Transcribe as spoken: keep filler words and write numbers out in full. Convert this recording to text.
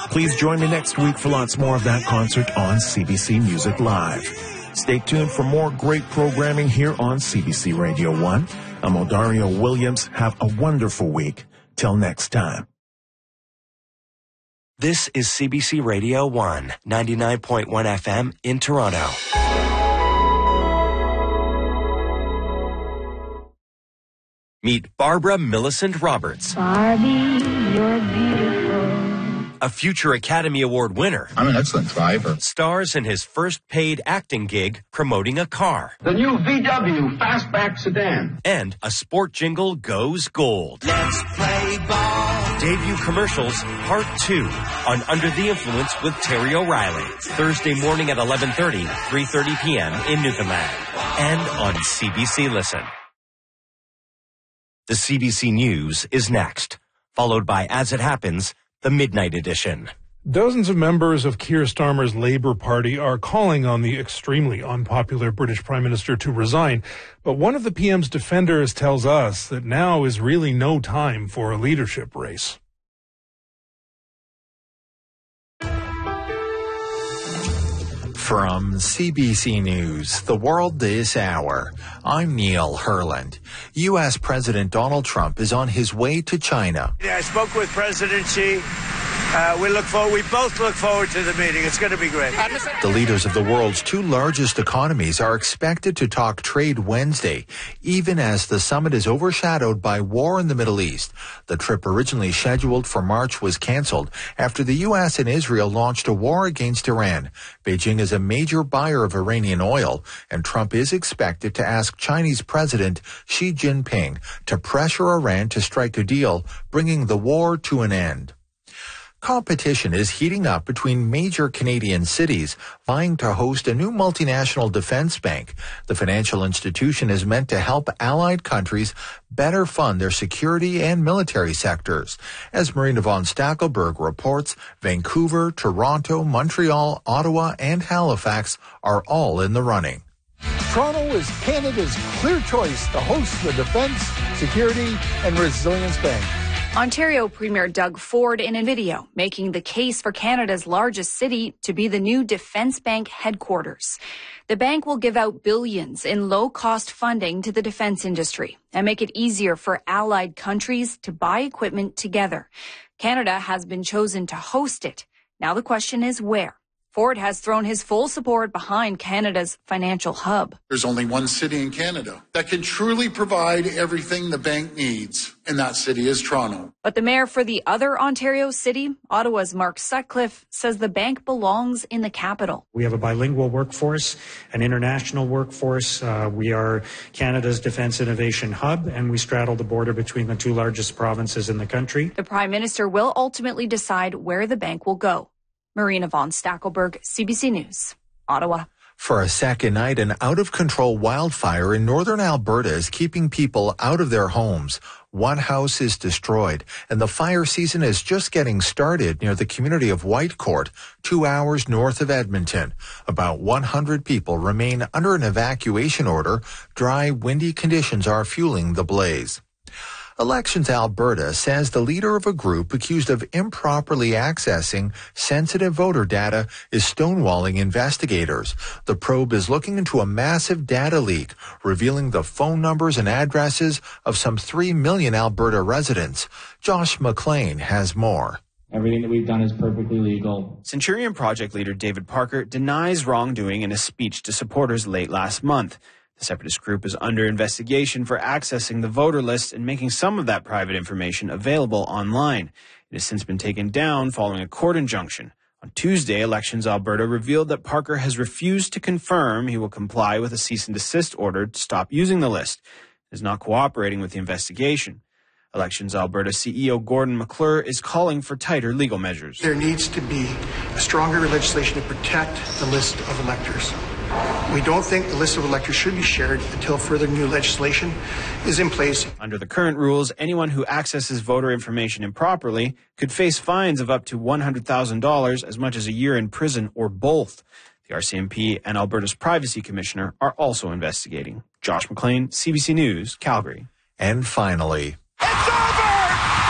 Please join me next week for lots more of that concert on C B C Music Live. Stay tuned for more great programming here on C B C Radio one. I'm Odario Williams. Have a wonderful week. Till next time. This is C B C Radio one, ninety-nine point one F M in Toronto. Meet Barbara Millicent Roberts. Barbie, you're beautiful. A future Academy Award winner. I'm an excellent driver. Stars in his first paid acting gig promoting a car. The new V W Fastback sedan. And a sport jingle goes gold. Let's play ball. Debut commercials, part two, on Under the Influence with Terry O'Reilly. Thursday morning at eleven thirty, three thirty p.m. in Newfoundland. And on C B C Listen. The C B C News is next, followed by As It Happens, the Midnight Edition. Dozens of members of Keir Starmer's Labour Party are calling on the extremely unpopular British Prime Minister to resign. But one of the P M's defenders tells us that now is really no time for a leadership race. From C B C News, The World This Hour, I'm Neil Herland. U S. President Donald Trump is on his way to China. Yeah, I spoke with President Xi. Uh, we look forward, we both look forward to the meeting. It's going to be great. The leaders of the world's two largest economies are expected to talk trade Wednesday, even as the summit is overshadowed by war in the Middle East. The trip originally scheduled for March was canceled after the U S and Israel launched a war against Iran. Beijing is a major buyer of Iranian oil, and Trump is expected to ask Chinese President Xi Jinping to pressure Iran to strike a deal, bringing the war to an end. Competition is heating up between major Canadian cities vying to host a new multinational defense bank. The financial institution is meant to help allied countries better fund their security and military sectors. As Marina von Stackelberg reports, Vancouver, Toronto, Montreal, Ottawa, and Halifax are all in the running. Toronto is Canada's clear choice to host the Defence, Security and Resilience Bank. Ontario Premier Doug Ford in a video making the case for Canada's largest city to be the new Defence Bank headquarters. The bank will give out billions in low-cost funding to the defence industry and make it easier for allied countries to buy equipment together. Canada has been chosen to host it. Now the question is where? Ford has thrown his full support behind Canada's financial hub. There's only one city in Canada that can truly provide everything the bank needs, and that city is Toronto. But the mayor for the other Ontario city, Ottawa's Mark Sutcliffe, says the bank belongs in the capital. We have a bilingual workforce, an international workforce. Uh, we are Canada's defence innovation hub, and we straddle the border between the two largest provinces in the country. The Prime Minister will ultimately decide where the bank will go. Marina von Stackelberg, C B C News, Ottawa. For a second night, an out-of-control wildfire in northern Alberta is keeping people out of their homes. One house is destroyed, and the fire season is just getting started near the community of Whitecourt, two hours north of Edmonton. About one hundred people remain under an evacuation order. Dry, windy conditions are fueling the blaze. Elections Alberta says the leader of a group accused of improperly accessing sensitive voter data is stonewalling investigators. The probe is looking into a massive data leak, revealing the phone numbers and addresses of some three million Alberta residents. Josh McLean has more. Everything that we've done is perfectly legal. Centurion Project leader David Parker denies wrongdoing in a speech to supporters late last month. The separatist group is under investigation for accessing the voter list and making some of that private information available online. It has since been taken down following a court injunction. On Tuesday, Elections Alberta revealed that Parker has refused to confirm he will comply with a cease and desist order to stop using the list. He is not cooperating with the investigation. Elections Alberta C E O Gordon McClure is calling for tighter legal measures. There needs to be a stronger legislation to protect the list of electors. We don't think the list of electors should be shared until further new legislation is in place. Under the current rules, anyone who accesses voter information improperly could face fines of up to one hundred thousand dollars, as much as a year in prison, or both. The R C M P and Alberta's Privacy Commissioner are also investigating. Josh McLean, C B C News, Calgary. And finally,